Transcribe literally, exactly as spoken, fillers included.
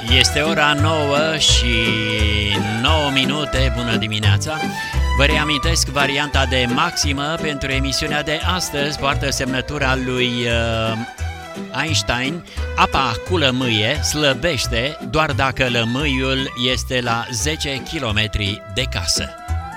Este ora nouă și nouă minute, bună dimineața! Vă reamintesc, varianta de maximă pentru emisiunea de astăzi poartă semnătura lui uh, Einstein. Apa cu lămâie slăbește doar dacă lămâiul este la zece kilometri de casă.